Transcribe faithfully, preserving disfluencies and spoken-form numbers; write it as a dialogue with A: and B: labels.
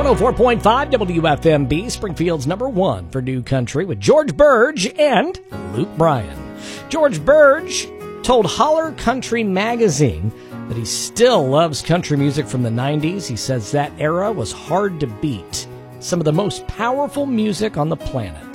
A: one oh four point five W F M B, Springfield's number one for new country, with George Burge and Luke Bryan. George Burge told Holler Country Magazine that he still loves country music from the nineties. He says that era was hard to beat. Some of the most powerful music on the planet.